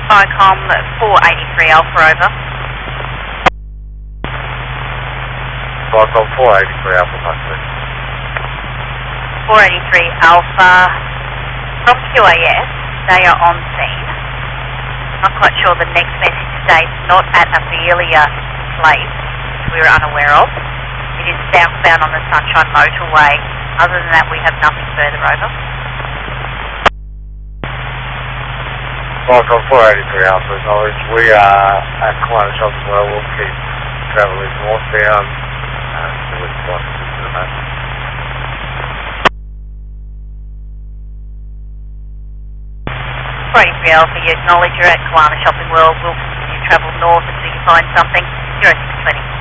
Vicom 483 Alpha over. Vicom 483 Alpha, possibly. 483 Alpha from QAS, they are on scene. Not quite sure the next message states not at Abelia Place, which we were unaware of. It is southbound on the Sunshine Motorway. Other than that, we have nothing further over. Vicom 483 Alpha, acknowledge. We are at Kiwana Shopping Well. We'll keep travelling northbound until it's possible to the map. 483 Alpha, you acknowledge you're at Kiwana Shopping World. We'll continue to travel north until you find something. 0620.